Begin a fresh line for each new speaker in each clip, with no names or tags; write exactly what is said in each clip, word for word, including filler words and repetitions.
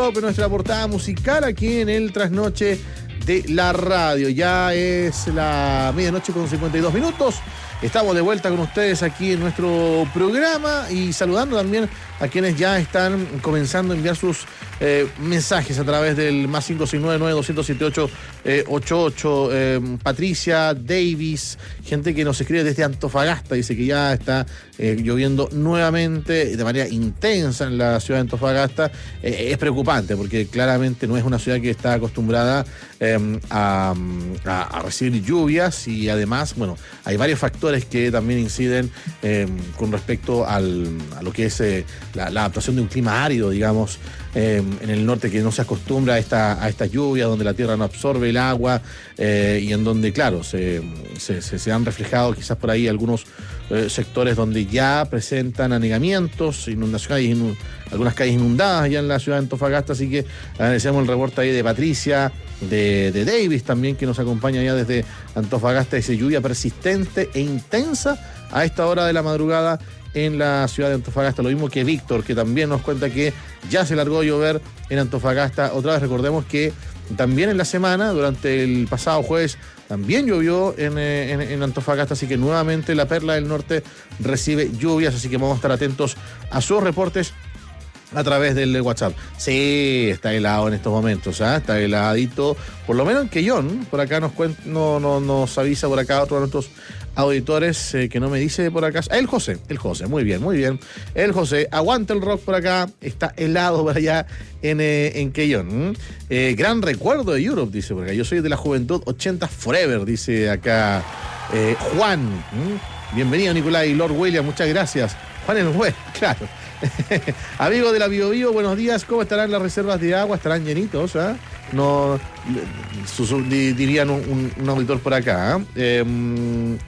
Rock, nuestra portada musical aquí en el Trasnoche de la radio. Ya es la medianoche con cincuenta y dos minutos. Estamos de vuelta con ustedes aquí en nuestro programa y saludando también a quienes ya están comenzando a enviar sus eh, mensajes a través del más cinco seis nueve nueve dos cero siete ocho ocho ocho. Eh, Patricia Davis, gente que nos escribe desde Antofagasta, dice que ya está eh, lloviendo nuevamente de manera intensa en la ciudad de Antofagasta. Eh, es preocupante porque claramente no es una ciudad que está acostumbrada eh, a, a, a recibir lluvias y además, bueno, hay varios factores que también inciden eh, con respecto al, a lo que es eh, la, la adaptación de un clima árido, digamos, eh, en el norte, que no se acostumbra a esta, a esta lluvia, donde la tierra no absorbe el agua eh, y en donde, claro, se, se, se, se han reflejado quizás por ahí algunos eh, sectores donde ya presentan anegamientos, inundaciones, inund algunas calles inundadas allá en la ciudad de Antofagasta, así que agradecemos el reporte ahí de Patricia, de, de Davis también, que nos acompaña ya desde Antofagasta. Dice lluvia persistente e intensa a esta hora de la madrugada en la ciudad de Antofagasta. Lo mismo que Víctor, que también nos cuenta que ya se largó a llover en Antofagasta. Otra vez recordemos que también en la semana, durante el pasado jueves, también llovió en, en, en Antofagasta, así que nuevamente la Perla del Norte recibe lluvias, así que vamos a estar atentos a sus reportes a través del WhatsApp. Sí, está helado en estos momentos, ¿eh? Está heladito, por lo menos en Quellón. Por acá nos cuenta, no, no, nos avisa por acá otro de nuestros auditores eh, que no me dice por acá. El José, el José, muy bien, muy bien. El José, aguanta el rock por acá, está helado por allá en, eh, en Quellón. Eh, gran recuerdo de Europe, dice por acá. Yo soy de la juventud ochenta forever, dice acá eh, Juan. ¿Mm? Bienvenido, Nicolás y Lord William, muchas gracias. Juan el Güey, claro. Amigos de la Bio Bio, buenos días. ¿Cómo estarán las reservas de agua? ¿Estarán llenitos? ¿Eh? No, sus, dirían un, un auditor por acá. ¿eh? Eh,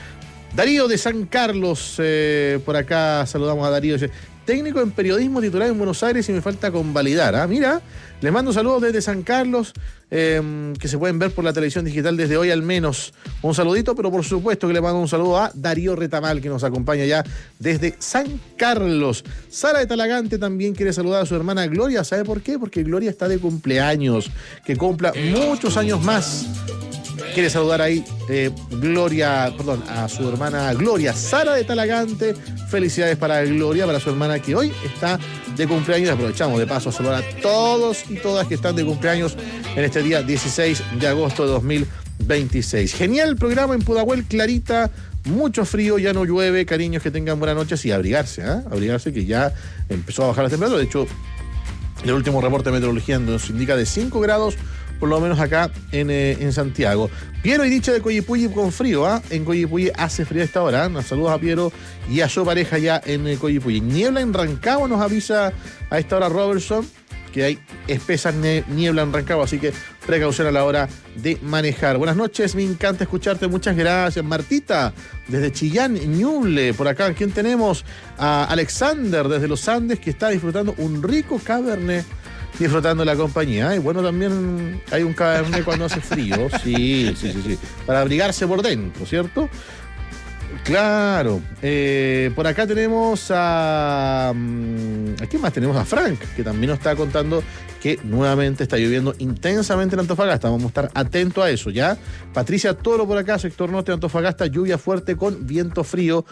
Darío de San Carlos, eh, por acá saludamos a Darío. Técnico en periodismo titular en Buenos Aires y me falta convalidar. ¿eh? Mira, les mando saludos desde San Carlos, eh, que se pueden ver por la televisión digital desde hoy al menos. Un saludito, pero por supuesto que le mando un saludo a Darío Retamal, que nos acompaña ya desde San Carlos. Sara de Talagante también quiere saludar a su hermana Gloria. ¿Sabe por qué? Porque Gloria está de cumpleaños, que cumpla muchos años más. Quiere saludar ahí eh, Gloria, perdón, a su hermana Gloria, Sara de Talagante. Felicidades para Gloria, para su hermana que hoy está de cumpleaños. Aprovechamos de paso a saludar a todos y todas que están de cumpleaños en este día dieciséis de agosto de dos mil veintiséis. Genial programa en Pudahuel, clarita, mucho frío, ya no llueve, cariños, que tengan buenas noches y abrigarse, ¿eh? Abrigarse, que ya empezó a bajar la temperatura. De hecho, el último reporte de meteorología nos indica de cinco grados, por lo menos acá en, eh, en Santiago. Piero y Dicha de Coyipulli con frío, ¿ah? ¿eh? En Coyipulli hace frío a esta hora. ¿eh? Nos saludos a Piero y a su pareja ya en eh, Coyipulli. Niebla en Rancagua, nos avisa a esta hora Robertson, que hay espesa niebla en Rancagua, así que precaución a la hora de manejar. Buenas noches, me encanta escucharte, muchas gracias. Martita, desde Chillán, Ñuble, por acá, ¿quién tenemos? A Alexander, desde los Andes, que está disfrutando un rico cabernet, disfrutando la compañía. Y bueno, también hay un cabernet cuando hace frío, sí, sí, sí, sí, para abrigarse por dentro, ¿cierto? Claro. Eh, por acá tenemos a... ¿A quién más? Tenemos a Frank, que también nos está contando que nuevamente está lloviendo intensamente en Antofagasta. Vamos a estar atentos a eso, ¿ya? Patricia Toro por acá, sector norte de Antofagasta, lluvia fuerte con viento frío.